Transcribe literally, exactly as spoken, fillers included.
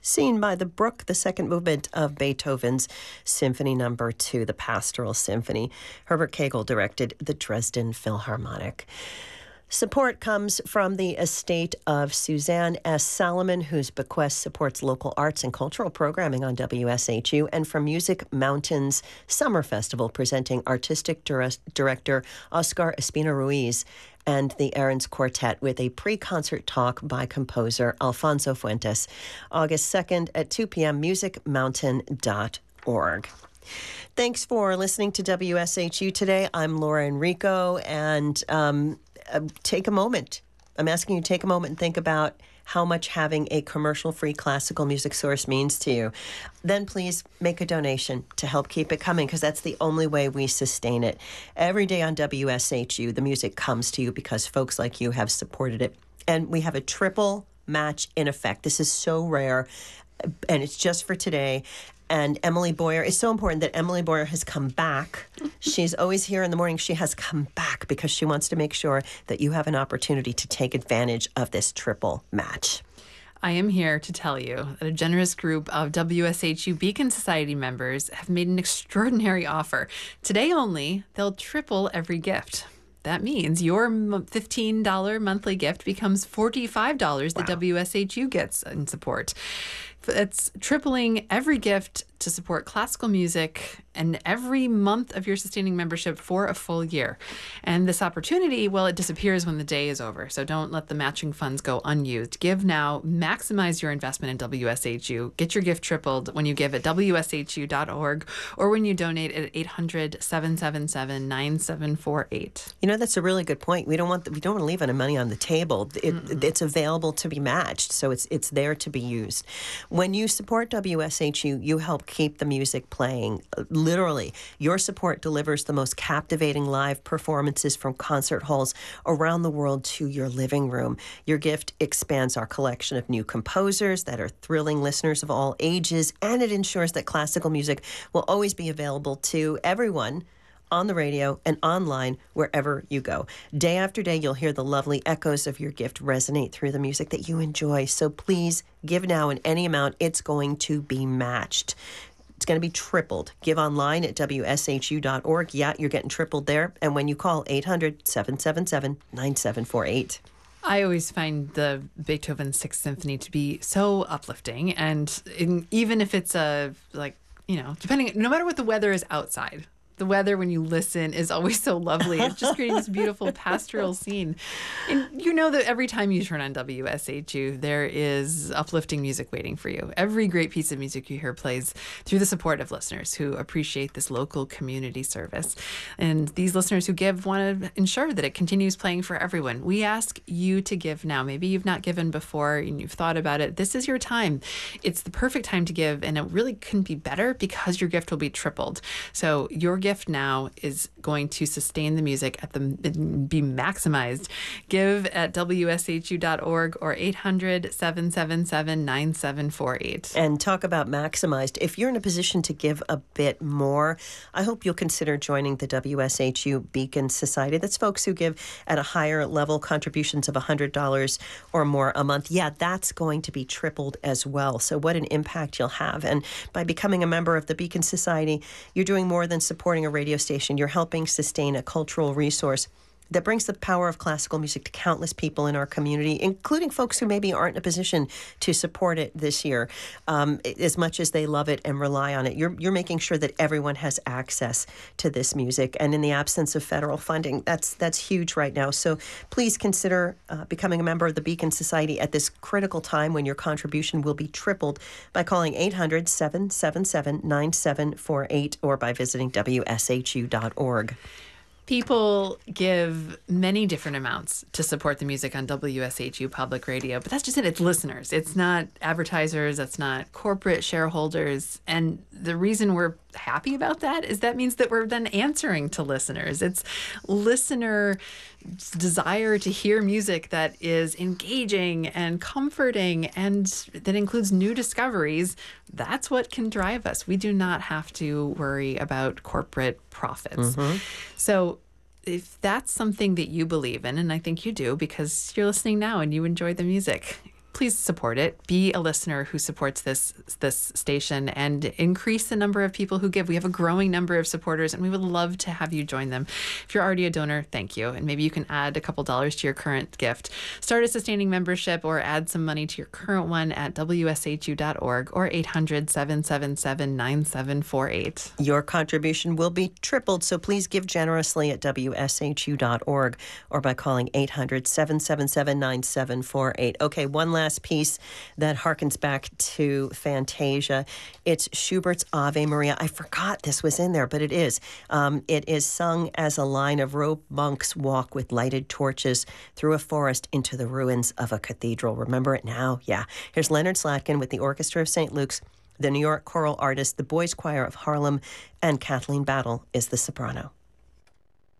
seen by the brook, the second movement of Beethoven's Symphony Number Two, the Pastoral Symphony. Herbert Kegel directed the Dresden Philharmonic. Support comes from the estate of Suzanne S. Salomon, whose bequest supports local arts and cultural programming on W S H U, and from Music Mountain's Summer Festival, presenting artistic dir- director Oscar Espina Ruiz and the Aarons Quartet with a pre-concert talk by composer Alfonso Fuentes, August second at two p.m., music mountain dot org. Thanks for listening to W S H U today. I'm Laura Enrico, and um, uh, take a moment. I'm asking you to take a moment and think about how much having a commercial-free classical music source means to you. Then please make a donation to help keep it coming, because that's the only way we sustain it. Every day on W S H U, the music comes to you because folks like you have supported it. And we have a triple match in effect. This is so rare, and it's just for today. And Emily Boyer, it's so important that Emily Boyer has come back. She's always here in the morning. She has come back because she wants to make sure that you have an opportunity to take advantage of this triple match. I am here to tell you that a generous group of W S H U Beacon Society members have made an extraordinary offer. Today only, they'll triple every gift. That means your fifteen dollars monthly gift becomes forty-five dollars wow. that W S H U gets in support. It's tripling every gift to support classical music and every month of your sustaining membership for a full year. And this opportunity, well, it disappears when the day is over. So don't let the matching funds go unused. Give now. Maximize your investment in W S H U. Get your gift tripled when you give at W S H U dot org or when you donate at eight hundred, seven seven seven, nine seven four eight. You know, that's a really good point. We don't want the, we don't want to leave any money on the table. It, it's available to be matched, so it's it's there to be used. When you support W S H U, you help keep the music playing. Literally, your support delivers the most captivating live performances from concert halls around the world to your living room. Your gift expands our collection of new composers that are thrilling listeners of all ages, and it ensures that classical music will always be available to everyone on the radio and online wherever you go. Day after day, you'll hear the lovely echoes of your gift resonate through the music that you enjoy. So please give now in any amount. It's going to be matched. It's going to be tripled. Give online at W S H U dot org. Yeah, you're getting tripled there. And when you call eight hundred, seven seven seven, nine seven four eight. I always find the Beethoven Sixth Symphony to be so uplifting. And in, even if it's a, like, you know, depending, no matter what the weather is outside, the weather when you listen is always so lovely. It's just creating this beautiful pastoral scene. And you know that every time you turn on W S H U, there is uplifting music waiting for you. Every great piece of music you hear plays through the support of listeners who appreciate this local community service. And these listeners who give want to ensure that it continues playing for everyone. We ask you to give now. Maybe you've not given before and you've thought about it. This is your time. It's the perfect time to give, and it really couldn't be better because your gift will be tripled. So your gift now is going to sustain the music at the be maximized. Give at W S H U dot org or eight hundred, seven seven seven, nine seven four eight. And talk about maximized. If you're in a position to give a bit more, I hope you'll consider joining the W S H U Beacon Society. That's folks who give at a higher level, contributions of one hundred dollars or more a month. Yeah, that's going to be tripled as well. So what an impact you'll have. And by becoming a member of the Beacon Society, you're doing more than supporting a radio station. You're helping sustain a cultural resource that brings the power of classical music to countless people in our community, including folks who maybe aren't in a position to support it this year, um, as much as they love it and rely on it. You're you're making sure that everyone has access to this music, and in the absence of federal funding, that's that's huge right now. So please consider uh, becoming a member of the Beacon Society at this critical time when your contribution will be tripled by calling eight hundred, seven seven seven, nine seven four eight or by visiting W S H U dot org. People give many different amounts to support the music on W S H U Public Radio, but that's just it. It's listeners. It's not advertisers. That's not corporate shareholders. And the reason we're happy about that is that means that we're then answering to listeners. It's listener desire to hear music that is engaging and comforting and that includes new discoveries. That's what can drive us. We do not have to worry about corporate profits. Mm-hmm. So if that's something that you believe in, and I think you do because you're listening now and you enjoy the music, please support it. Be a listener who supports this this station and increase the number of people who give. We have a growing number of supporters, and we would love to have you join them. If you're already a donor, thank you. And maybe you can add a couple dollars to your current gift. Start a sustaining membership or add some money to your current one at W S H U dot org or eight hundred, seven seven seven, nine seven four eight. Your contribution will be tripled, so please give generously at W S H U dot org or by calling eight hundred, seven seven seven, nine seven four eight. Okay, one last piece that harkens back to Fantasia. It's Schubert's Ave Maria. I forgot this was in there, but it is. Um, it is sung as a line of robed monks walk with lighted torches through a forest into the ruins of a cathedral. Remember it now? Yeah. Here's Leonard Slatkin with the Orchestra of Saint Luke's, the New York choral artist, the Boys Choir of Harlem, and Kathleen Battle is the soprano.